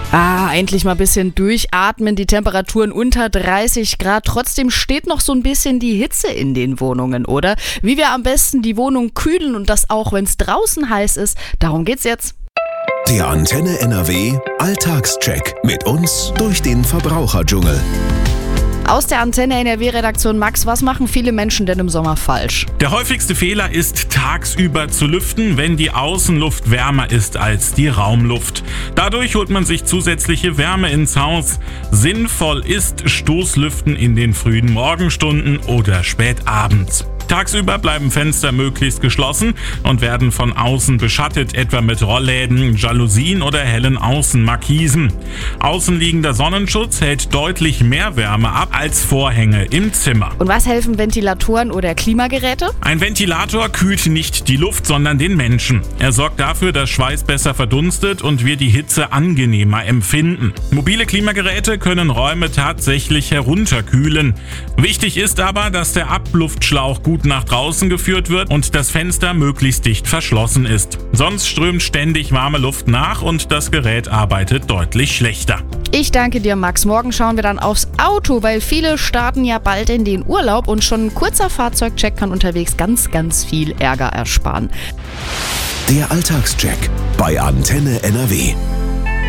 Endlich mal ein bisschen durchatmen, die Temperaturen unter 30 Grad. Trotzdem steht noch so ein bisschen die Hitze in den Wohnungen, oder? Wie wir am besten die Wohnung kühlen und das auch, wenn es draußen heiß ist, darum geht's jetzt. Der Antenne NRW Alltagscheck mit uns durch den Verbraucherdschungel. Aus der Antenne NRW-Redaktion Max, was machen viele Menschen denn im Sommer falsch? Der häufigste Fehler ist, tagsüber zu lüften, wenn die Außenluft wärmer ist als die Raumluft. Dadurch holt man sich zusätzliche Wärme ins Haus. Sinnvoll ist Stoßlüften in den frühen Morgenstunden oder spät abends. Tagsüber bleiben Fenster möglichst geschlossen und werden von außen beschattet, etwa mit Rollläden, Jalousien oder hellen Außenmarkisen. Außenliegender Sonnenschutz hält deutlich mehr Wärme ab als Vorhänge im Zimmer. Und was helfen Ventilatoren oder Klimageräte? Ein Ventilator kühlt nicht die Luft, sondern den Menschen. Er sorgt dafür, dass Schweiß besser verdunstet und wir die Hitze angenehmer empfinden. Mobile Klimageräte können Räume tatsächlich herunterkühlen. Wichtig ist aber, dass der Abluftschlauch gut nach draußen geführt wird und das Fenster möglichst dicht verschlossen ist. Sonst strömt ständig warme Luft nach und das Gerät arbeitet deutlich schlechter. Ich danke dir, Max. Morgen schauen wir dann aufs Auto, weil viele starten ja bald in den Urlaub und schon ein kurzer Fahrzeugcheck kann unterwegs ganz, ganz viel Ärger ersparen. Der Alltagscheck bei Antenne NRW.